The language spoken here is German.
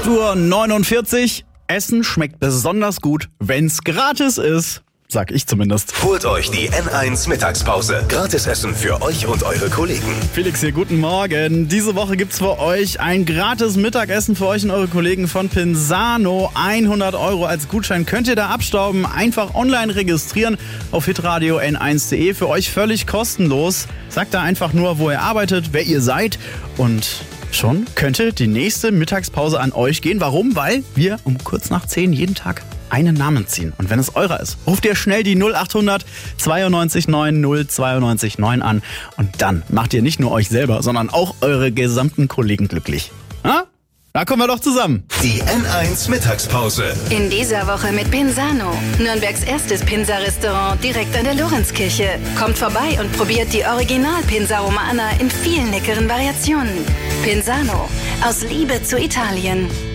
8:49 Uhr. Essen schmeckt besonders gut, wenn's gratis ist. Sag ich zumindest. Holt euch die N1 Mittagspause. Gratis Essen für euch und eure Kollegen. Felix hier, guten Morgen. Diese Woche gibt's für euch ein gratis Mittagessen für euch und eure Kollegen von Pensano. 100 € als Gutschein könnt ihr da abstauben. Einfach online registrieren auf hitradio n1.de. Für euch völlig kostenlos. Sagt da einfach nur, wo ihr arbeitet, wer ihr seid und schon könnte die nächste Mittagspause an euch gehen. Warum? Weil wir um kurz nach 10 jeden Tag einen Namen ziehen. Und wenn es eurer ist, ruft ihr schnell die 0800 92 9 092 9 an. Und dann macht ihr nicht nur euch selber, sondern auch eure gesamten Kollegen glücklich. Ha? Da kommen wir doch zusammen. Die N1 Mittagspause. In dieser Woche mit Pensano. Nürnbergs erstes Pinsa-Restaurant direkt an der Lorenzkirche. Kommt vorbei und probiert die Original-Pinsa Romana in vielen leckeren Variationen. Pensano. Aus Liebe zu Italien.